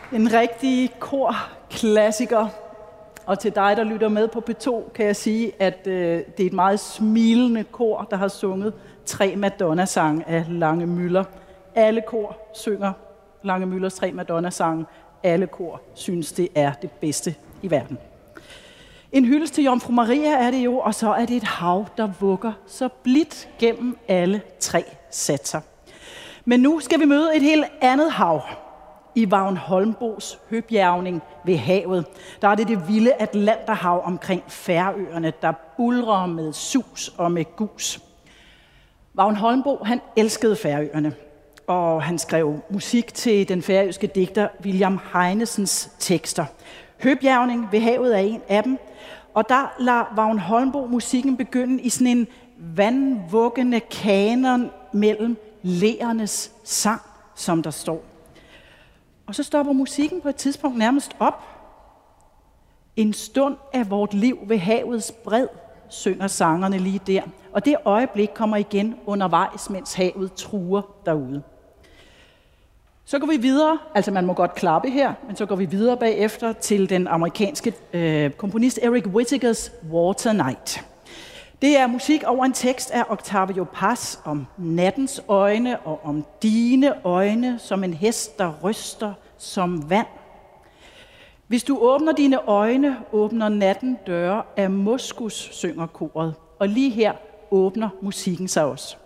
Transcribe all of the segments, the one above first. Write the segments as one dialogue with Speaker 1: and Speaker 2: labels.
Speaker 1: En rigtig korklassiker. Og til dig, der lytter med på P2, kan jeg sige, at det er et meget smilende kor, der har sunget 3 Madonna-sange af Lange Müller. Alle kor synger Lange Müllers 3 Madonna-sange. Alle kor synes, det er det bedste i verden. En hyldest til Jomfru Maria er det jo, og så er det et hav, der vugger så blidt gennem alle 3 satser. Men nu skal vi møde et helt andet hav. I Vagn Holmboes høbjergning ved havet, der er det vilde Atlanterhav omkring Færøerne, der buldrer med sus og med gus. Vagn Holmboe, han elskede Færøerne, og han skrev musik til den færøske digter William Heinesens tekster. Høbjergning ved havet er en af dem, og der lader Vagn Holmboe musikken begynde i sådan en vandvuggende kanon mellem lerernes sang, som der står. Og så stopper musikken på et tidspunkt nærmest op. En stund af vort liv ved havets bred, synger sangerne lige der. Og det øjeblik kommer igen undervejs, mens havet truer derude. Så går vi videre, altså man må godt klappe her, men så går vi videre bagefter til den amerikanske komponist Eric Whittakers Water Night. Det er musik over en tekst af Octavio Paz om nattens øjne og om dine øjne som en hest, der ryster som vand. Hvis du åbner dine øjne, åbner natten døre af moskus, synger koret. Og lige her åbner musikken sig også.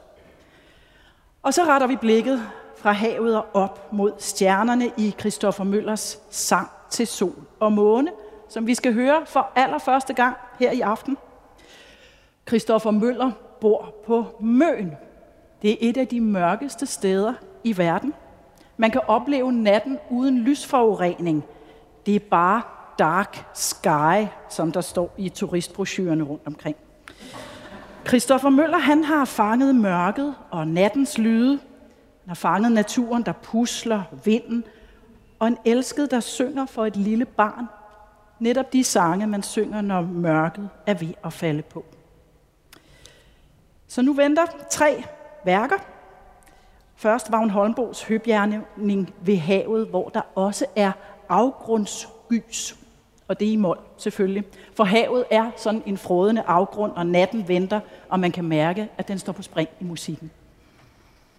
Speaker 1: Og så retter vi blikket fra havet og op mod stjernerne i Christopher Møllers Sang til sol og måne, som vi skal høre for allerførste gang her i aften. Christopher Møller bor på Møn. Det er et af de mørkeste steder i verden. Man kan opleve natten uden lysforurening. Det er bare dark sky, som der står i turistbrochurerne rundt omkring. Christopher Møller, han har fanget mørket og nattens lyde. Han har fanget naturen, der pusler, vinden, og en elsket, der synger for et lille barn. Netop de sange, man synger, når mørket er ved at falde på. Så nu venter 3 værker. Først Vagn Holmboes høbjergning ved havet, hvor der også er afgrundsgys. Og det er i mol, selvfølgelig. For havet er sådan en frådende afgrund, og natten venter, og man kan mærke, at den står på spring i musikken.